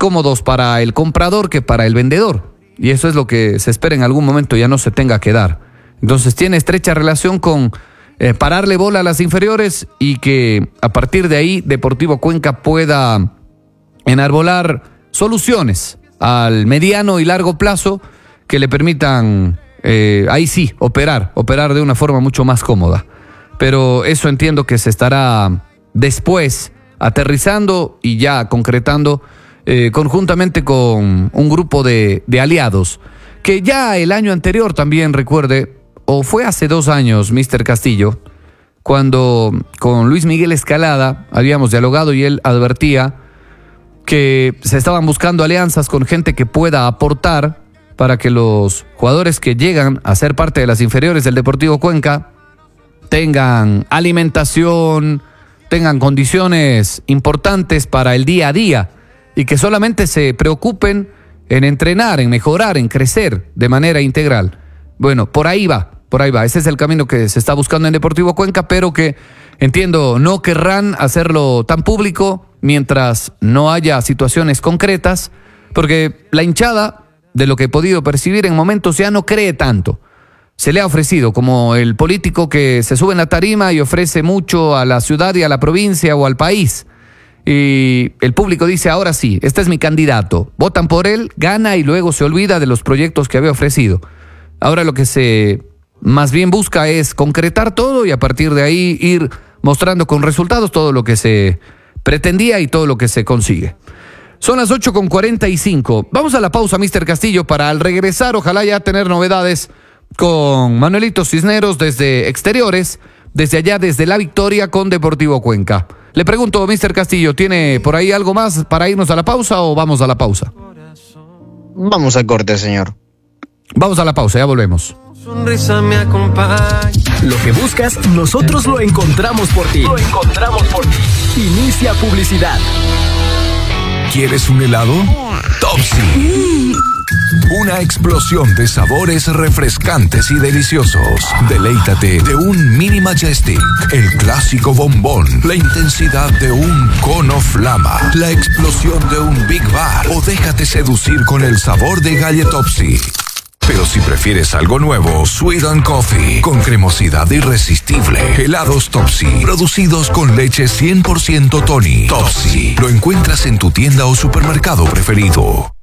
cómodos para el comprador que para el vendedor. Y eso es lo que se espera en algún momento ya no se tenga que dar. Entonces tiene estrecha relación con pararle bola a las inferiores y que a partir de ahí Deportivo Cuenca pueda enarbolar soluciones al mediano y largo plazo que le permitan, ahí sí, operar de una forma mucho más cómoda. Pero eso entiendo que se estará después aterrizando y ya concretando conjuntamente con un grupo de aliados que ya el año anterior también recuerde, o fue hace 2 años, Mr. Castillo, cuando con Luis Miguel Escalada habíamos dialogado y él advertía que se estaban buscando alianzas con gente que pueda aportar para que los jugadores que llegan a ser parte de las inferiores del Deportivo Cuenca tengan alimentación, tengan condiciones importantes para el día a día y que solamente se preocupen en entrenar, en mejorar, en crecer de manera integral. Bueno, por ahí va. Ese es el camino que se está buscando en Deportivo Cuenca, pero que entiendo no querrán hacerlo tan público mientras no haya situaciones concretas, porque la hinchada, de lo que he podido percibir en momentos, ya no cree tanto. Se le ha ofrecido como el político que se sube en la tarima y ofrece mucho a la ciudad y a la provincia o al país. Y el público dice, ahora sí, este es mi candidato. Votan por él, gana y luego se olvida de los proyectos que había ofrecido. Ahora lo que se más bien busca es concretar todo y a partir de ahí ir mostrando con resultados todo lo que se pretendía y todo lo que se consigue. Son las 8:45. Vamos a la pausa, Mr. Castillo, para al regresar, ojalá ya tener novedades con Manuelito Cisneros desde exteriores, desde allá, desde La Victoria con Deportivo Cuenca. Le pregunto, Mr. Castillo, ¿tiene por ahí algo más para irnos a la pausa o vamos a la pausa? Vamos al corte, señor. Vamos a la pausa, ya volvemos. Sonrisa me acompaña. Lo que buscas, nosotros lo encontramos por ti. Inicia publicidad. ¿Quieres un helado? Topsy. Una explosión de sabores refrescantes y deliciosos. Deleítate de un Mini Majestic, el clásico bombón, la intensidad de un cono flama, la explosión de un Big Bar o déjate seducir con el sabor de Galletopsy. Pero si prefieres algo nuevo, Sweet and Coffee, con cremosidad irresistible. Helados Topsy, producidos con leche 100% Tony. Topsy, lo encuentras en tu tienda o supermercado preferido.